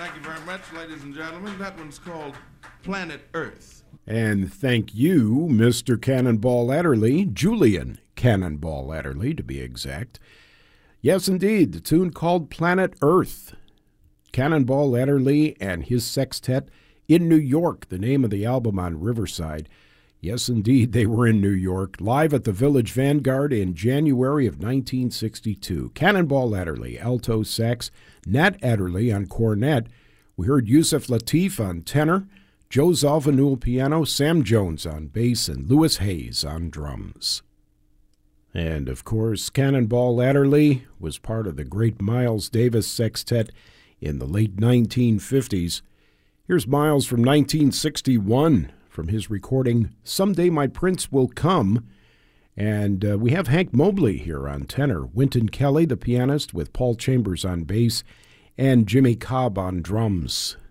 Thank you very much, ladies and gentlemen. That one's called Planet Earth. And thank you, Mr. Cannonball Adderley, Julian Cannonball Adderley, to be exact. Yes, indeed, the tune called Planet Earth. Cannonball Adderley and his sextet in New York, the name of the album on Riverside. Yes, indeed, they were in New York, live at the Village Vanguard in January of 1962. Cannonball Adderley, alto sax, Nat Adderley on cornet. We heard Yusef Lateef on tenor, Joe Zawinul piano, Sam Jones on bass, and Louis Hayes on drums. And, of course, Cannonball Adderley was part of the great Miles Davis Sextet in the late 1950s. Here's Miles from 1961 from his recording, Someday My Prince Will Come. And we have Hank Mobley here on tenor, Wynton Kelly, the pianist, with Paul Chambers on bass, and Jimmy Cobb on drums.